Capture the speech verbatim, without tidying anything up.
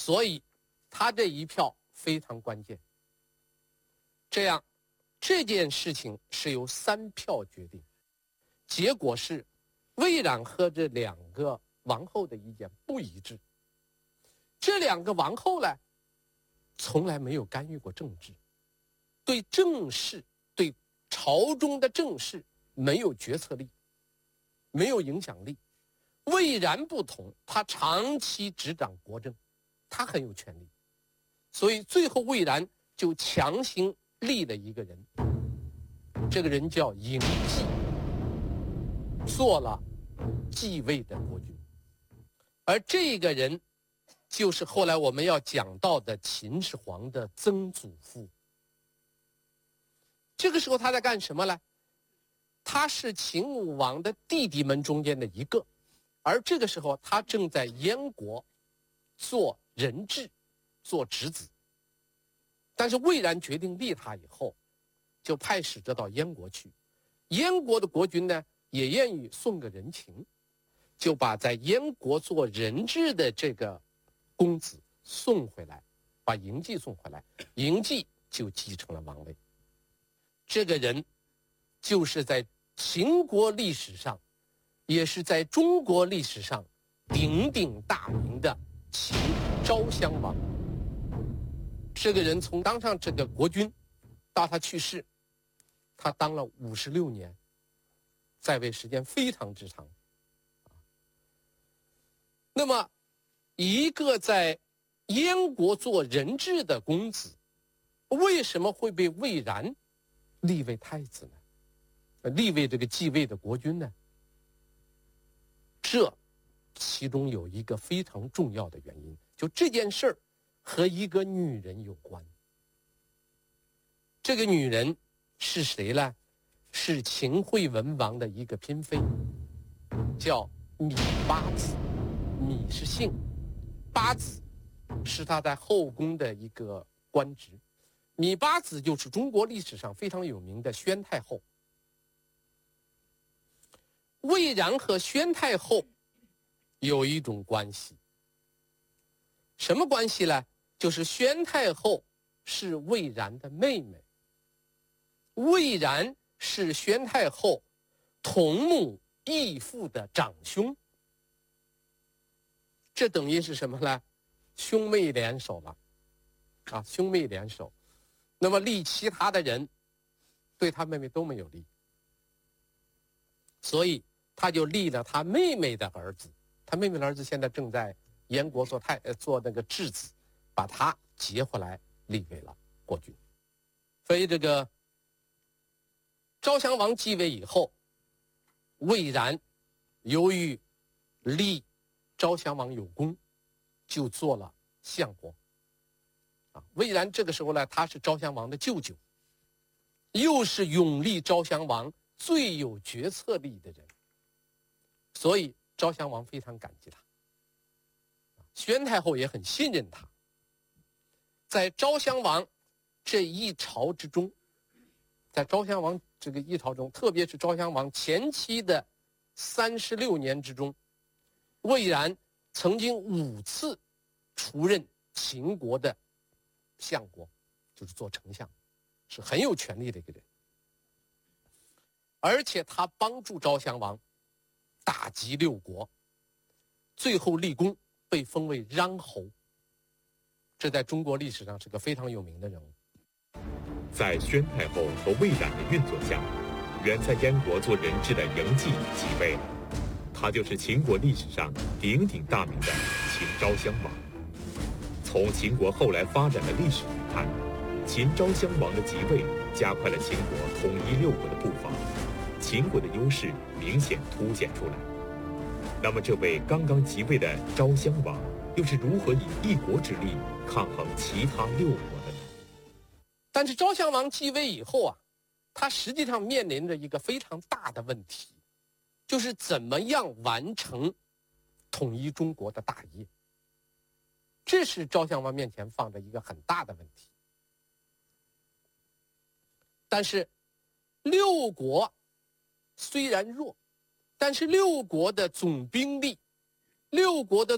所以他这一票非常关键。这样，这件事情是由三票决定，结果是魏冉和这两个王后的意见不一致。这两个王后呢，从来没有干预过政治，对政事、对朝中的政事没有决策力，没有影响力。魏冉不同，他长期执掌国政，他很有权力，所以最后魏冉就强行立了一个人，这个人叫嬴稷，做了继位的国君。而这个人就是后来我们要讲到的秦始皇的曾祖父。这个时候他在干什么呢？他是秦武王的弟弟们中间的一个，而这个时候他正在燕国做人质，做侄子。但是魏冉决定立他以后，就派使者到燕国去。燕国的国君呢，也愿意送个人情，就把在燕国做人质的这个公子送回来，把嬴稷送回来，嬴稷就继承了王位。这个人就是在秦国历史上，也是在中国历史上鼎鼎大名的秦昭襄王。这个人从当上这个国君到他去世，他当了五十六年，在位时间非常之长。那么一个在燕国做人质的公子，为什么会被魏冉立为太子呢？立为这个继位的国君呢？这其中有一个非常重要的原因，就这件事儿和一个女人有关。这个女人是谁呢？是秦惠文王的一个嫔妃，叫芈八子。芈是姓，八子是他在后宫的一个官职。芈八子就是中国历史上非常有名的宣太后。魏冉和宣太后有一种关系，什么关系呢？就是宣太后是魏冉的妹妹，魏冉是宣太后同母异父的长兄。这等于是什么呢？兄妹联手了啊，兄妹联手。那么立其他的人对他妹妹都没有利，所以他就立了他妹妹的儿子。他妹妹的儿子现在正在燕国做太呃做那个质子，把他接回来立为了国君。所以这个昭襄王继位以后，魏冉由于立昭襄王有功，就做了相国。啊，魏冉这个时候呢，他是昭襄王的舅舅，又是拥立昭襄王最有决策力的人，所以昭襄王非常感激他。宣太后也很信任他。在昭襄王这一朝之中，在昭襄王这个一朝中，特别是昭襄王前期的三十六年之中，魏冉曾经五次出任秦国的相国，就是做丞相，是很有权力的一个人。而且他帮助昭襄王打击六国，最后立功，被封为穰侯。这在中国历史上是个非常有名的人物。 在宣太后和魏冉的运作下，原在燕国做人质的嬴稷即位了。他就是秦国历史上鼎鼎大名的秦昭襄王。从秦国后来发展的历史来看，秦昭襄王的即位加快了秦国统一六国的步伐，秦国的优势明显凸显出来。那么这位刚刚即位的昭襄王又是如何以一国之力抗衡其他六国的呢？ 但是昭襄王继位以后啊，他实际上面临着一个非常大的问题，就是怎么样完成统一中国的大业。这是昭襄王面前放着一个很大的问题。但是六国虽然弱，但是六国的总兵力，六国的